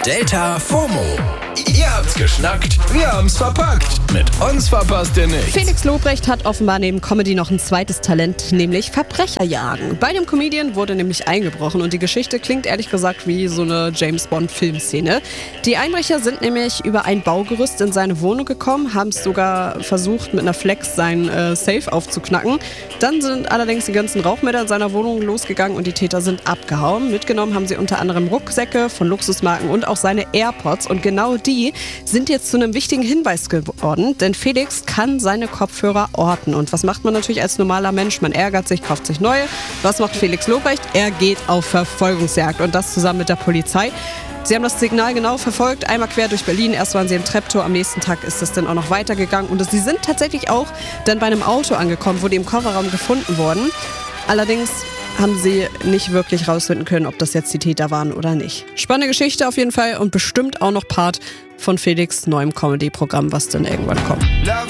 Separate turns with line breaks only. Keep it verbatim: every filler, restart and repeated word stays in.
Delta FOMO. Ihr habt's geschnackt, wir haben's verpackt. Mit uns verpasst ihr nichts.
Felix Lobrecht hat offenbar neben Comedy noch ein zweites Talent, nämlich Verbrecherjagen. Bei dem Comedian wurde nämlich eingebrochen und die Geschichte klingt ehrlich gesagt wie so eine James-Bond-Filmszene. Die Einbrecher sind nämlich über ein Baugerüst in seine Wohnung gekommen, haben es sogar versucht, mit einer Flex sein äh, Safe aufzuknacken. Dann sind allerdings die ganzen Rauchmelder in seiner Wohnung losgegangen und die Täter sind abgehauen. Mitgenommen haben sie unter anderem Rucksäcke von Luxusmarken und auch seine AirPods. Und genau die sind jetzt zu einem wichtigen Hinweis geworden, denn Felix kann seine Kopfhörer orten. Und was macht man natürlich als normaler Mensch? Man ärgert sich, kauft sich neue. Was macht Felix Lobrecht? Er geht auf Verfolgungsjagd und das zusammen mit der Polizei. Sie haben das Signal genau verfolgt, einmal quer durch Berlin. Erst waren sie im Treptow, am nächsten Tag ist es dann auch noch weitergegangen. Und sie sind tatsächlich auch dann bei einem Auto angekommen, wo die im Kofferraum gefunden wurden. Allerdings haben sie nicht wirklich rausfinden können, ob das jetzt die Täter waren oder nicht. Spannende Geschichte auf jeden Fall und bestimmt auch noch Part von Felix' neuem Comedy-Programm, was dann irgendwann kommt.